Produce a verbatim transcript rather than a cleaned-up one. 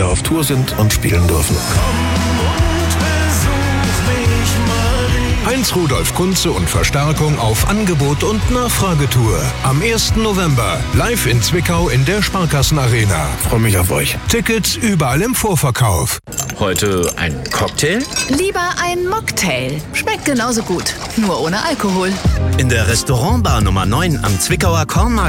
wieder auf Tour sind und spielen dürfen. Heinz Rudolf Kunze und Verstärkung auf Angebot und Nachfragetour. Am ersten November live in Zwickau in der Sparkassenarena. Freue mich auf euch. Tickets überall im Vorverkauf. Heute ein Cocktail? Lieber ein Mocktail. Schmeckt genauso gut, nur ohne Alkohol. In der Restaurantbar Nummer neun am Zwickauer Kornmarkt